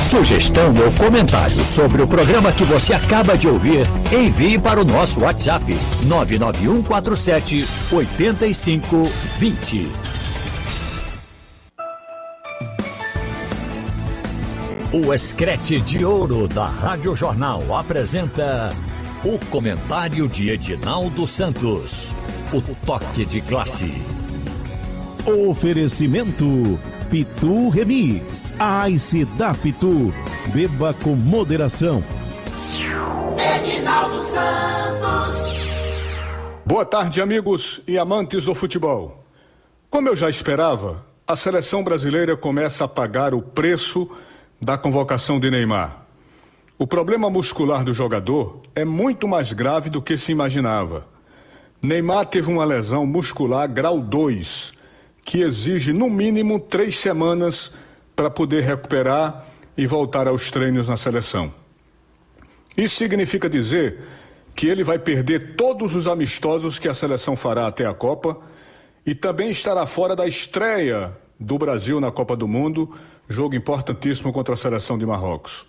Sugestão ou comentário sobre o programa que você acaba de ouvir, envie para o nosso WhatsApp 99147-8520. O Escrete de Ouro da Rádio Jornal apresenta o comentário de Edinaldo Santos, o toque de classe. Oferecimento Pitu Remix, a Ice da Pitu. Beba com moderação. Edinaldo Santos. Boa tarde, amigos e amantes do futebol. Como eu já esperava, a seleção brasileira começa a pagar o preço da convocação de Neymar. O problema muscular do jogador é muito mais grave do que se imaginava. Neymar teve uma lesão muscular grau 2, que exige no mínimo 3 semanas para poder recuperar e voltar aos treinos na seleção. Isso significa dizer que ele vai perder todos os amistosos que a seleção fará até a Copa e também estará fora da estreia do Brasil na Copa do Mundo, jogo importantíssimo contra a seleção de Marrocos.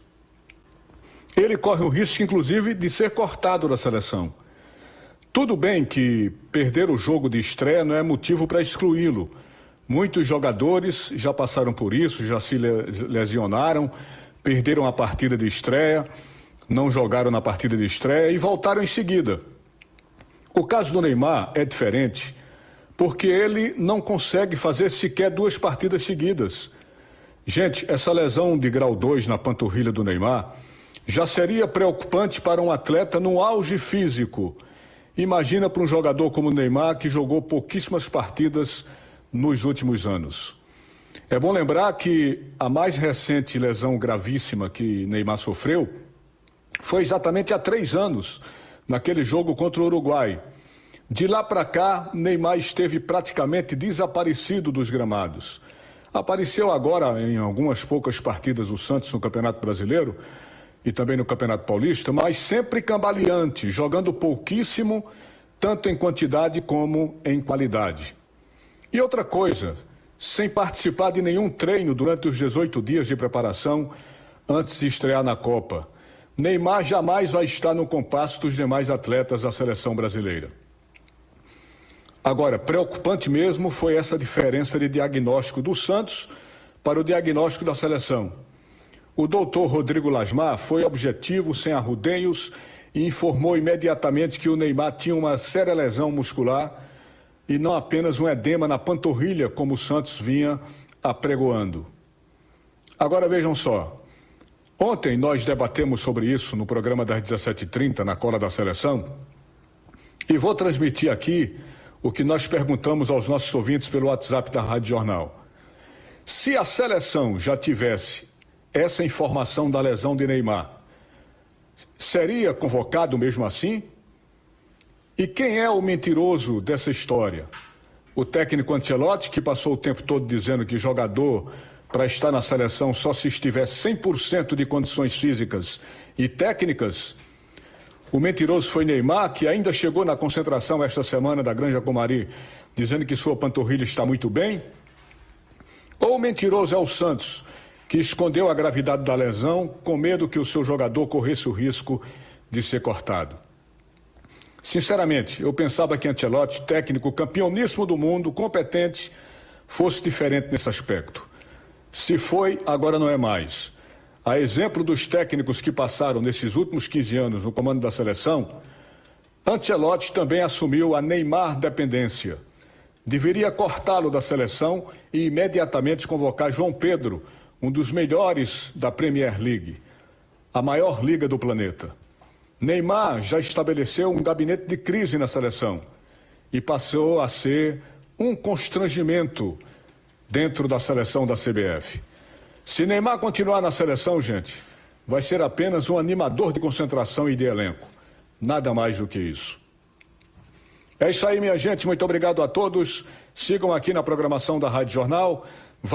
Ele corre o risco, inclusive, de ser cortado da seleção. Tudo bem que perder o jogo de estreia não é motivo para excluí-lo. Muitos jogadores já passaram por isso, já se lesionaram, perderam a partida de estreia, não jogaram na partida de estreia e voltaram em seguida. O caso do Neymar é diferente, porque ele não consegue fazer sequer 2 partidas seguidas. Gente, essa lesão de grau 2 na panturrilha do Neymar já seria preocupante para um atleta no auge físico. Imagina para um jogador como o Neymar, que jogou pouquíssimas partidas nos últimos anos. É bom lembrar que a mais recente lesão gravíssima que Neymar sofreu foi exatamente há 3 anos, naquele jogo contra o Uruguai. De lá para cá, Neymar esteve praticamente desaparecido dos gramados. Apareceu agora em algumas poucas partidas do Santos no Campeonato Brasileiro e também no Campeonato Paulista, mas sempre cambaleante, jogando pouquíssimo, tanto em quantidade como em qualidade. E outra coisa, sem participar de nenhum treino durante os 18 dias de preparação antes de estrear na Copa. Neymar jamais vai estar no compasso dos demais atletas da seleção brasileira. Agora, preocupante mesmo foi essa diferença de diagnóstico do Santos para o diagnóstico da seleção. O doutor Rodrigo Lasmar foi objetivo, sem arrudeios, e informou imediatamente que o Neymar tinha uma séria lesão muscular e não apenas um edema na panturrilha, como o Santos vinha apregoando. Agora vejam só, ontem nós debatemos sobre isso no programa das 17h30, na Cola da Seleção, e vou transmitir aqui o que nós perguntamos aos nossos ouvintes pelo WhatsApp da Rádio Jornal. Se a seleção já tivesse essa informação da lesão de Neymar, seria convocado mesmo assim? E quem é o mentiroso dessa história? O técnico Ancelotti, que passou o tempo todo dizendo que jogador para estar na seleção só se estiver 100% de condições físicas e técnicas? O mentiroso foi Neymar, que ainda chegou na concentração esta semana da Granja Comari, dizendo que sua panturrilha está muito bem? Ou o mentiroso é o Santos, que escondeu a gravidade da lesão com medo que o seu jogador corresse o risco de ser cortado? Sinceramente, eu pensava que Ancelotti, técnico campeoníssimo do mundo, competente, fosse diferente nesse aspecto. Se foi, agora não é mais. A exemplo dos técnicos que passaram nesses últimos 15 anos no comando da seleção, Ancelotti também assumiu a Neymar dependência. Deveria cortá-lo da seleção e imediatamente convocar João Pedro, um dos melhores da Premier League, a maior liga do planeta. Neymar já estabeleceu um gabinete de crise na seleção e passou a ser um constrangimento dentro da seleção da CBF. Se Neymar continuar na seleção, gente, vai ser apenas um animador de concentração e de elenco. Nada mais do que isso. É isso aí, minha gente. Muito obrigado a todos. Sigam aqui na programação da Rádio Jornal.